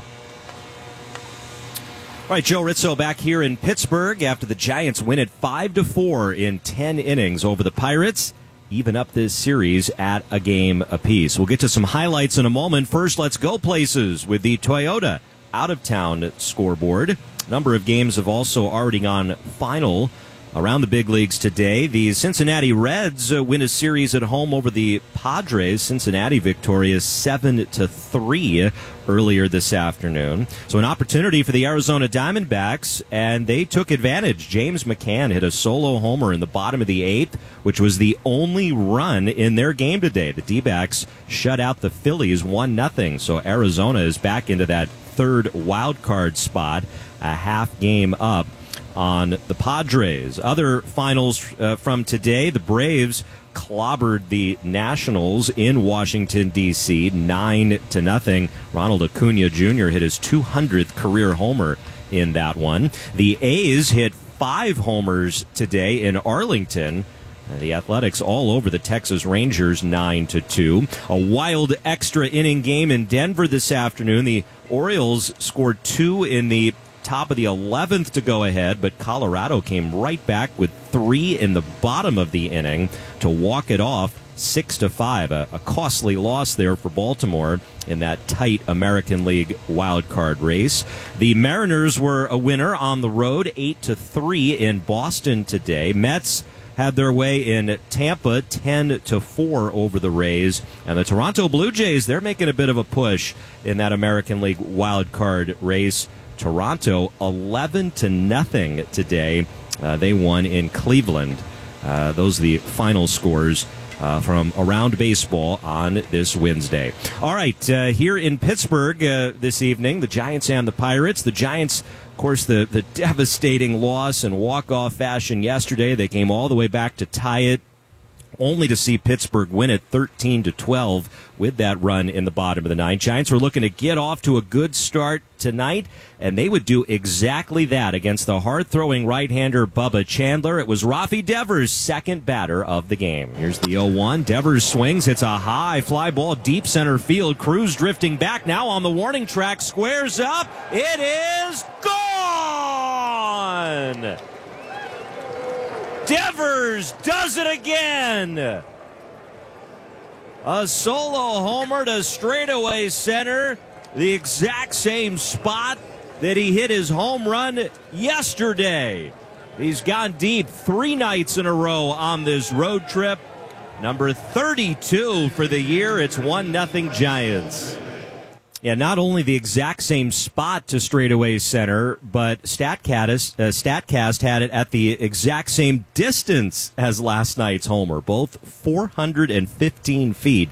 All right, Joe Rizzo back here in Pittsburgh after the Giants win it five to four in ten innings over the Pirates. Even up this series at a game apiece. We'll get to some highlights in a moment. First, let's go places with the Toyota out-of-town scoreboard. A number of games have also already gone final around the big leagues today. The Cincinnati Reds uh, win a series at home over the Padres. Cincinnati victorious seven to three earlier this afternoon. So an opportunity for the Arizona Diamondbacks, and they took advantage. James McCann hit a solo homer in the bottom of the eighth, which was the only run in their game today. The D-backs shut out the Phillies one nothing. So Arizona is back into that third wild card spot, a half game up on the Padres. Other finals uh, from today, the Braves clobbered the Nationals in Washington, D C, nine to nothing. Ronald Acuna Junior hit his two hundredth career homer in that one. The A's hit five homers today in Arlington. The Athletics all over the Texas Rangers, nine to two. A wild extra inning game in Denver this afternoon. The Orioles scored two in the top of the eleventh to go ahead, but Colorado came right back with three in the bottom of the inning to walk it off six to five. A, a costly loss there for Baltimore in that tight American League wild card race. The Mariners were a winner on the road, eight to three in Boston today. Mets had their way in Tampa, ten to four over the Rays. And the Toronto Blue Jays, they're making a bit of a push in that American League wild card race. Toronto, eleven to nothing today. Uh, they won in Cleveland. Uh, those are the final scores uh, from around baseball on this Wednesday. All right, uh, here in Pittsburgh uh, this evening, the Giants and the Pirates. The Giants, of course, the, the devastating loss in walk-off fashion yesterday. They came all the way back to tie it, only to see Pittsburgh win it thirteen to twelve with that run in the bottom of the ninth. Giants were looking to get off to a good start tonight, and they would do exactly that against the hard-throwing right-hander Bubba Chandler. It was Rafi Devers' second batter of the game. Here's the oh one. Devers swings. It's a high fly ball deep center field. Cruz drifting back now on the warning track. Squares up. It is gone! Devers does it again. A solo homer to straightaway center, the exact same spot that he hit his home run yesterday. He's gone deep three nights in a row on this road trip. Number thirty-two for the year. It's one nothing Giants. Yeah, not only the exact same spot to straightaway center, but Statcast, uh, Statcast had it at the exact same distance as last night's homer, both four hundred fifteen feet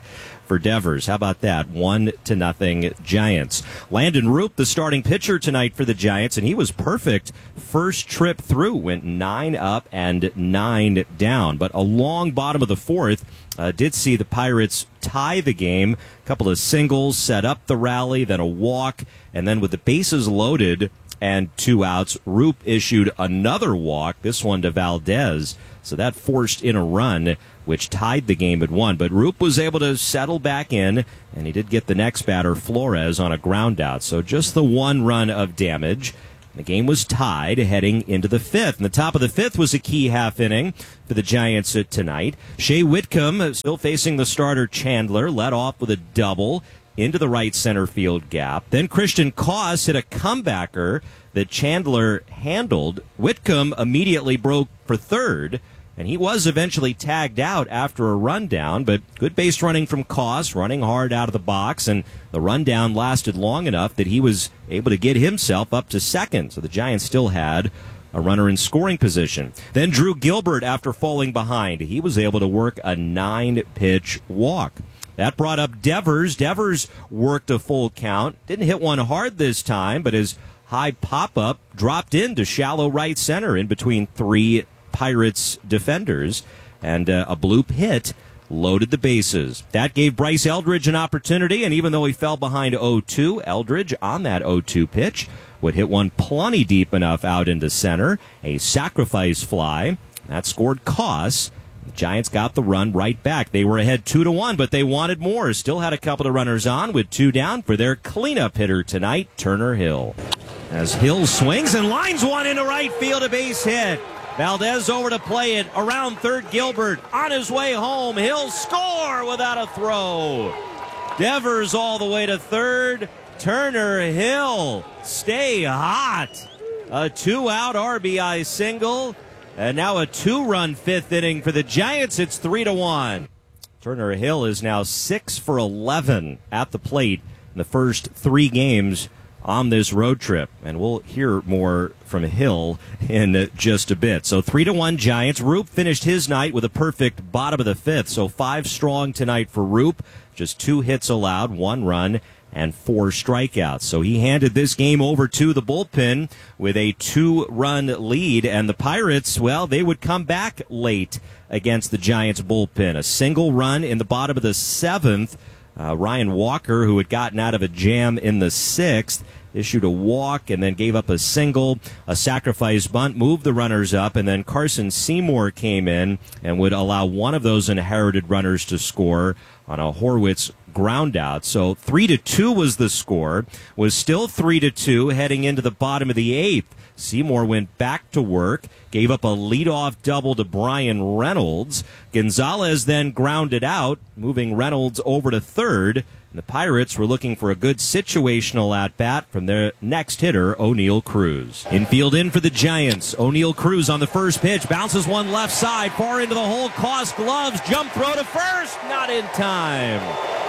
for Devers. How about that? One to nothing Giants. Landon Roop, the starting pitcher tonight for the Giants, and he was perfect first trip through. Went nine up and nine down. But a long bottom of the fourth uh, did see the Pirates tie the game. A couple of singles set up the rally, then a walk, and then with the bases loaded and two outs, Roop issued another walk, this one to Valdez. So that forced in a run, which tied the game at one. But Roop was able to settle back in, and he did get the next batter, Flores, on a ground out. So just the one run of damage. The game was tied heading into the fifth. And the top of the fifth was a key half inning for the Giants tonight. Shea Whitcomb, still facing the starter Chandler, led off with a double into the right center field gap. Then Christian Koss hit a comebacker that Chandler handled. Whitcomb immediately broke for third, and he was eventually tagged out after a rundown, but good base running from Koss, running hard out of the box, and the rundown lasted long enough that he was able to get himself up to second, so the Giants still had a runner in scoring position. Then Drew Gilbert, after falling behind, he was able to work a nine-pitch walk. That brought up Devers. Devers worked a full count. Didn't hit one hard this time, but his high pop-up dropped into shallow right center in between three Pirates defenders, and uh, a bloop hit loaded the bases. That gave Bryce Eldridge an opportunity, and even though he fell behind oh two, Eldridge on that oh two pitch would hit one plenty deep enough out into center, a sacrifice fly. That scored Koss. The Giants got the run right back. They were ahead two to one, but they wanted more. Still had a couple of runners on with two down for their cleanup hitter tonight, Turner Hill. As Hill swings and lines one into right field, a base hit. Valdez over to play it around third. Gilbert on his way home. Hill score without a throw. Devers all the way to third. Turner Hill stay hot. A two-out R B I single. And now a two-run fifth inning for the Giants. It's three to one. Turner Hill is now six for eleven at the plate in the first three games on this road trip, and we'll hear more from Hill in just a bit. So three to one Giants. Roop finished his night with a perfect bottom of the fifth, so five strong tonight for Roop. Just two hits allowed, one run, and four strikeouts. So he handed this game over to the bullpen with a two-run lead, and the Pirates, well, they would come back late against the Giants bullpen. A single run in the bottom of the seventh. Uh, Ryan Walker, who had gotten out of a jam in the sixth, issued a walk and then gave up a single, a sacrifice bunt, moved the runners up, and then Carson Seymour came in and would allow one of those inherited runners to score on a Horwitz ground out. So three to two was the score, was still three to two heading into the bottom of the eighth. Seymour went back to work, gave up a leadoff double to Brian Reynolds. Gonzalez then grounded out, moving Reynolds over to third. And the Pirates were looking for a good situational at-bat from their next hitter, O'Neill Cruz. Infield in for the Giants. O'Neill Cruz on the first pitch, bounces one left side, far into the hole, Koss gloves, jump throw to first, not in time.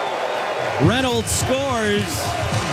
Reynolds scores.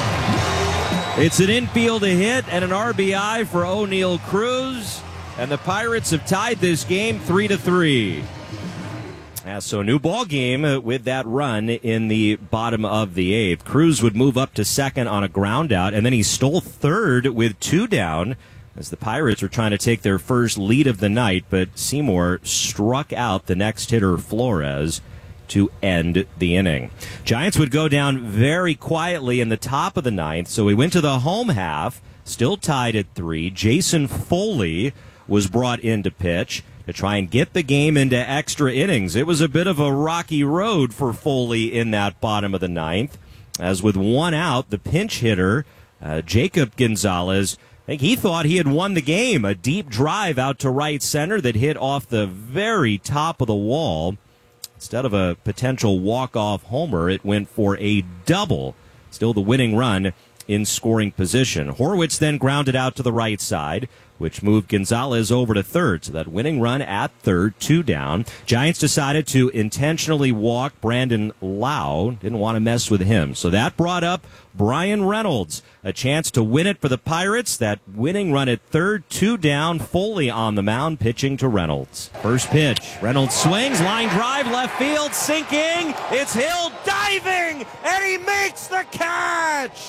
It's an infield hit and an R B I for O'Neill Cruz, and the Pirates have tied this game three to three. Yeah, so new ball game with that run in the bottom of the eighth. Cruz would move up to second on a ground out, and then he stole third with two down as the Pirates were trying to take their first lead of the night, but Seymour struck out the next hitter, Flores, to end the inning. Giants would go down very quietly in the top of the ninth, so we went to the home half, still tied at three. Jason Foley was brought in to pitch to try and get the game into extra innings. It was a bit of a rocky road for Foley in that bottom of the ninth, as with one out, the pinch hitter, uh, Jacob Gonzalez, I think he thought he had won the game. A deep drive out to right center that hit off the very top of the wall. Instead of a potential walk-off homer, it went for a double. Still the winning run in scoring position. Horwitz then grounded out to the right side, which moved Gonzalez over to third. So that winning run at third, two down. Giants decided to intentionally walk Brandon Lau. Didn't want to mess with him. So that brought up Brian Reynolds. A chance to win it for the Pirates. That winning run at third, two down. Foley on the mound, pitching to Reynolds. First pitch. Reynolds swings, line drive, left field, sinking. It's Hill diving, and he makes the catch.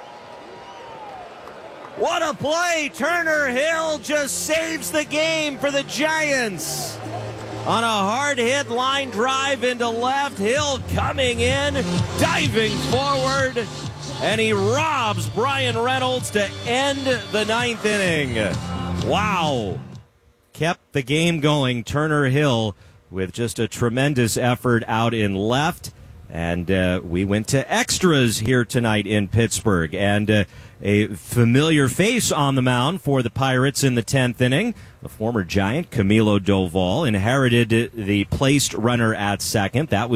What a play! Turner Hill just saves the game for the Giants. On a hard hit line drive into left, Hill coming in, diving forward, and he robs Brian Reynolds to end the ninth inning. Wow. Kept the game going. Turner Hill with just a tremendous effort out in left. And uh, we went to extras here tonight in Pittsburgh. And uh, a familiar face on the mound for the Pirates in the tenth inning. The former Giant, Camilo Doval, inherited the placed runner at second. That was